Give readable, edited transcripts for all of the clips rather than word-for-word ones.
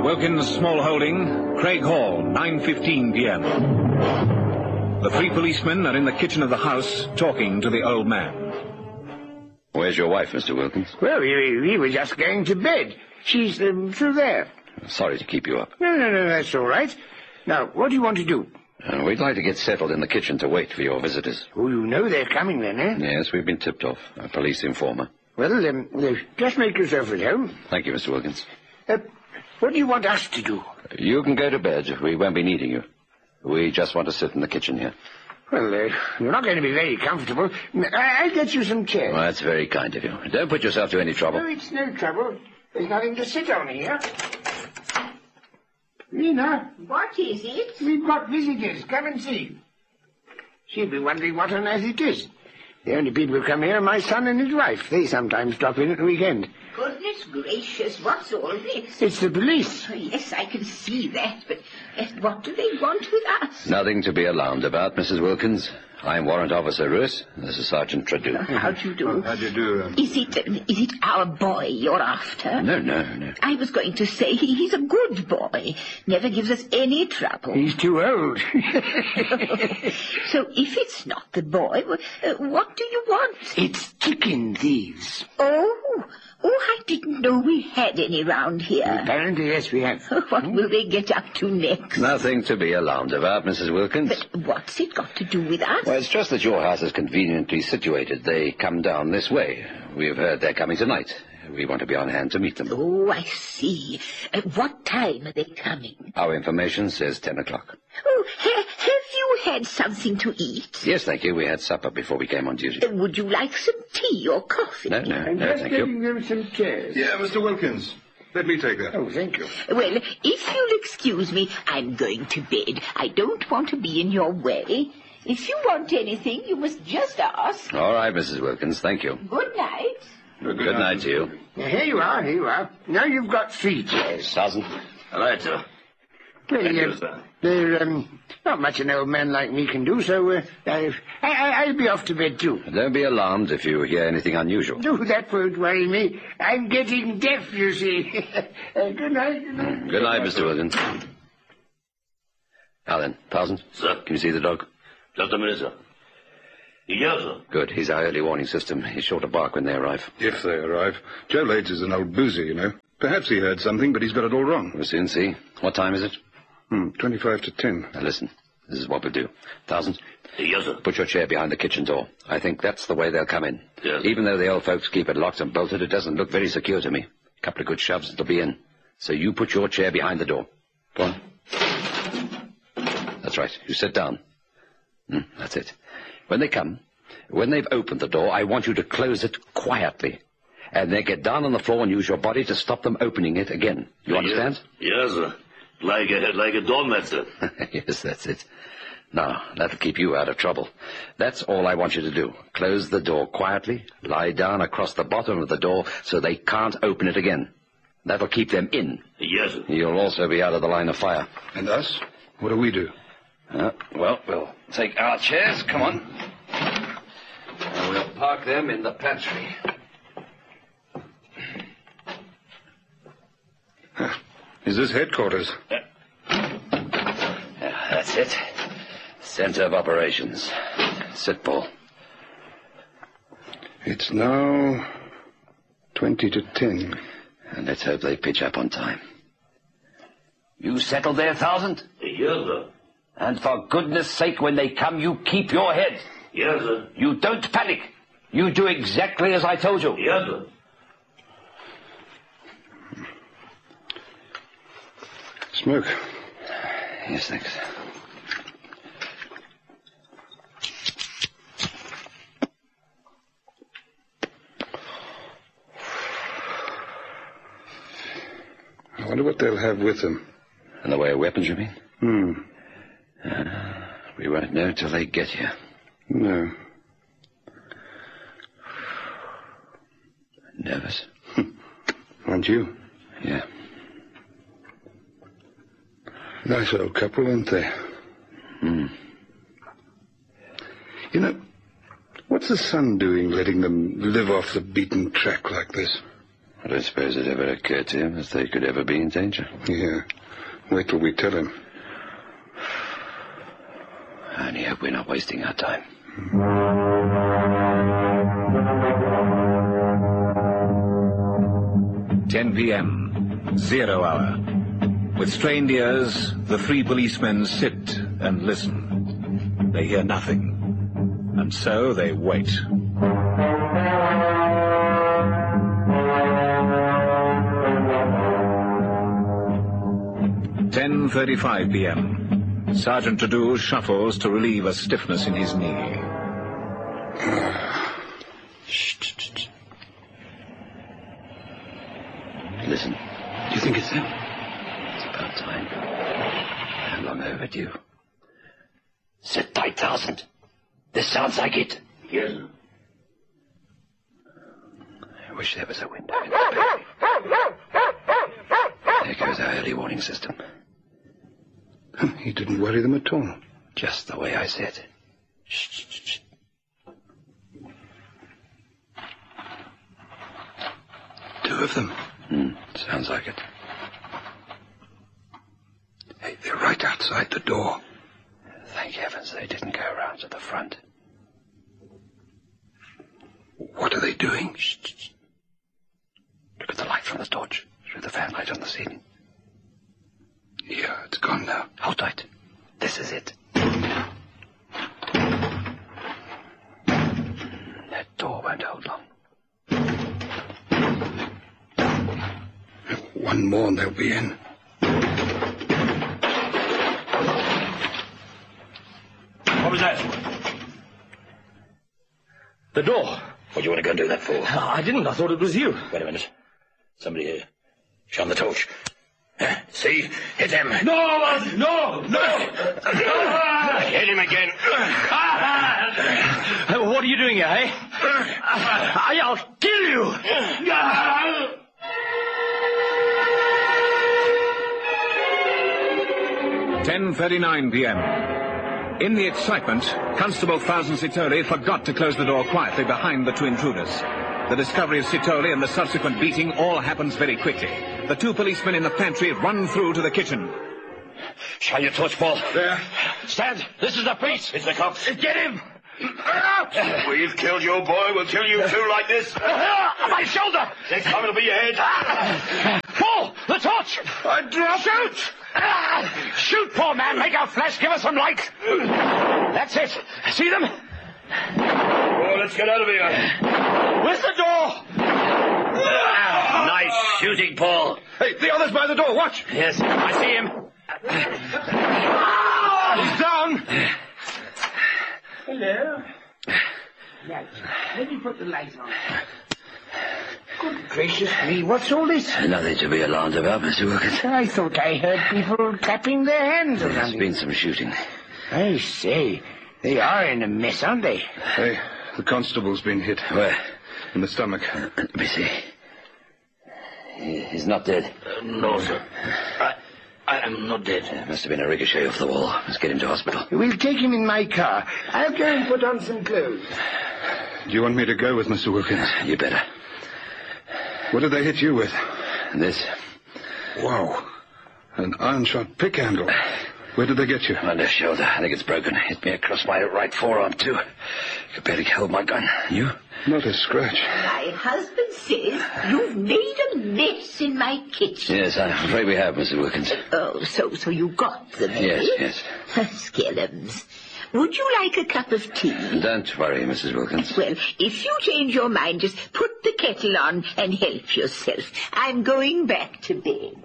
Wilkins Small Holding, Craig Hall, 9:15 p.m. The three policemen are in the kitchen of the house talking to the old man. Where's your wife, Mr. Wilkins? Well, we were just going to bed. She's through there. Sorry to keep you up. No, that's all right. Now, what do you want to do? We'd like to get settled in the kitchen to wait for your visitors. Oh, you know they're coming then, eh? Yes, we've been tipped off. A police informer. Well, just make yourself at home. Thank you, Mr. Wilkins. What do you want us to do? You can go to bed. We won't be needing you. We just want to sit in the kitchen here. Well, you're not going to be very comfortable. I'll get you some chairs. Well, that's very kind of you. Don't put yourself to any trouble. No, it's no trouble. There's nothing to sit on here. Lena. What is it? We've got visitors. Come and see. She'll be wondering what on earth it is. The only people who come here are my son and his wife. They sometimes drop in at the weekend. Goodness gracious, what's all this? It's the police. Oh, yes, I can see that, but what do they want with us? Nothing to be alarmed about, Mrs. Wilkins. I'm Warrant Officer Roos. This is Sergeant Tradoux. How do you do? How do you do? Is it our boy you're after? No. I was going to say he's a good boy. Never gives us any trouble. He's too old. So if it's not the boy, what do you want? It's chicken thieves. Oh, I didn't know we had any round here. Apparently, yes, we have. What will they get up to next? Nothing to be alarmed about, Mrs. Wilkins. But what's it got to do with us? Well, it's just that your house is conveniently situated. They come down this way. We've heard they're coming tonight. We want to be on hand to meet them. Oh, I see. What time are they coming? Our information says 10 o'clock. Oh, have you had something to eat? Yes, thank you. We had supper before we came on duty. Would you like some tea or coffee? No, I'm just thank getting you. them some chairs. Yeah, Mr. Wilkins. Let me take that. Oh, thank you. Well, if you'll excuse me, I'm going to bed. I don't want to be in your way. If you want anything, you must just ask. All right, Mrs. Wilkins. Thank you. Good night. Good night to you. Now, here you are. Now you've got 3 chairs. Sergeant. All right, sir. Well, Thank you, sir. They're not much an old man like me can do, so I'll be off to bed, too. Don't be alarmed if you hear anything unusual. No, that won't worry me. I'm getting deaf, you see. Good night. Good night, Mr. Wilkins. Now then, Sergeant. Sir? Can you see the dog? Just a minute, sir. Yes, sir. Good. He's our early warning system. He's sure to bark when they arrive. If they arrive. Joe Lades is an old boozer, you know. Perhaps he heard something, but he's got it all wrong. We'll soon see. What time is it? 25 to 10. Now listen. This is what we'll do. Sergeant. Yes, sir. Put your chair behind the kitchen door. I think that's the way they'll come in. Yes. Even though the old folks keep it locked and bolted, it doesn't look very secure to me. A couple of good shoves, it'll be in. So you put your chair behind the door. Go on. That's right. You sit down. That's it. When they come, when they've opened the door, I want you to close it quietly. And then get down on the floor and use your body to stop them opening it again. You understand? Yes, sir. Like a doormat, sir. Yes, that's it. Now, that'll keep you out of trouble. That's all I want you to do. Close the door quietly, lie down across the bottom of the door so they can't open it again. That'll keep them in. Yes, sir. You'll also be out of the line of fire. And us? What do we do? Well, we'll take our chairs. Come on. And we'll park them in the pantry. Is this headquarters? That's it. Center of operations. Sit, Paul. It's now 20 to 10. And let's hope they pitch up on time. You settled there, Sergeant? Yes, sir. And for goodness sake, when they come, you keep your head. Yes, sir. You don't panic. You do exactly as I told you. Yes, sir. Smoke. Yes, thanks. I wonder what they'll have with them. In the way of weapons, you mean? Hmm. We won't know till they get here. No. Nervous? Aren't you? Yeah. Nice old couple, aren't they? You know, what's the son doing letting them live off the beaten track like this? I don't suppose it ever occurred to him that they could ever be in danger. Yeah. Wait till we tell him. I only hope we're not wasting our time. 10 p.m. 0 hour. With strained ears, the three policemen sit and listen. They hear nothing. And so they wait. 10:35 p.m. Sergeant Tadou shuffles to relieve a stiffness in his knee. Shh. Listen. Do you think it's them? It's about time. How long overdue? Sit tight, Sergeant. This sounds like it. Yes, sir. I wish there was a window in the bay. There goes our early warning system. He didn't worry them at all. Just the way I said. Shh. Two of them. Sounds like it. Hey, they're right outside the door. Thank heavens they didn't go around to the front. What are they doing? Shh. Look at the light from the torch through the fan light on the ceiling. Yeah, it's gone now. Hold tight. This is it. That door won't hold long. One more and they'll be in. What was that? The door. What do you want to go and do that for? I didn't. I thought it was you. Wait a minute. Somebody here. Shine the torch. See? Hit them. No! Hit him again. What are you doing here, eh? I'll kill you! 10:39 p.m. In the excitement, Constable Thousand Sitoli forgot to close the door quietly behind the two intruders. The discovery of Sitoli and the subsequent beating all happens very quickly. The two policemen in the pantry run through to the kitchen. Shine your torch, Paul. There. Stand. This is the police. It's the cops. Get him! We've killed your boy. We'll kill you too like this. My shoulder! Next time it'll be your head. Paul! The torch! Shoot! Shoot, poor man. Make out flash. Give us some light. That's it. See them? Oh, let's get out of here. Where's the door? Nice shooting, Paul. Hey, the other's by the door. Watch. Yes, I see him. He's down. Hello. Right. Let me put the light on. Good gracious me, what's all this? Nothing to be alarmed about, Mr. Wilkins. I thought I heard people clapping their hands or There's something. been some shooting. I say, they are in a mess, aren't they? Hey, the constable's been hit. Where? In the stomach. Let me see. He's not dead. No, sir. I am not dead. It must have been a ricochet off the wall. Let's get him to hospital. We'll take him in my car. I'll go and put on some clothes. Do you want me to go with Mr. Wilkins? You better. What did they hit you with? This. Wow. An iron-shot pick handle. Where did they get you? My left shoulder. I think it's broken. Hit me across my right forearm, too. Could barely hold my gun. You? Not a scratch. My husband says you've made a mess in my kitchen. Yes, I'm afraid we have, Mr. Wilkins. Oh, so you got them, eh? Yes. Skellums. Would you like a cup of tea? Don't worry, Mrs. Wilkins. Well, if you change your mind, just put the kettle on and help yourself. I'm going back to bed.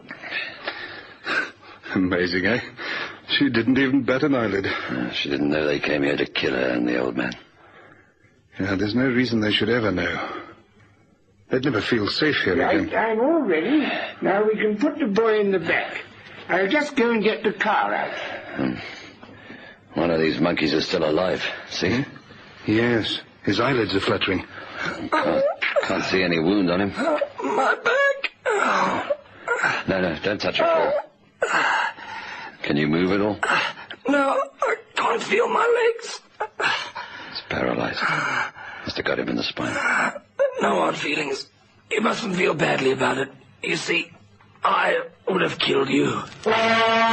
Amazing, eh? She didn't even bat an eyelid. She didn't know they came here to kill her and the old man. Yeah, there's no reason they should ever know. They'd never feel safe here Right, again. I'm all ready. Now we can put the boy in the back. I'll just go and get the car out. One of these monkeys is still alive. See? Yes, his eyelids are fluttering. Can't see any wound on him. My back. No, don't touch it, Paul. Can you move at all? No, I can't feel my legs. It's paralyzed. Must have got him in the spine. No hard feelings. You mustn't feel badly about it. You see, I would have killed you.